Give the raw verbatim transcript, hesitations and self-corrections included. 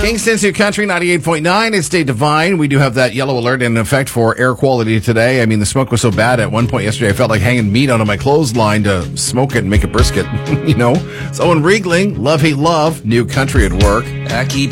Kingston's New Country, ninety-eight point nine. It's Dave Devine. We do have that yellow alert in effect for air quality today. I mean, the smoke was so bad at one point yesterday, I felt like hanging meat onto my clothesline to smoke it and make a brisket, you know? So in Riegling, love, hate, love, New Country at work. I keep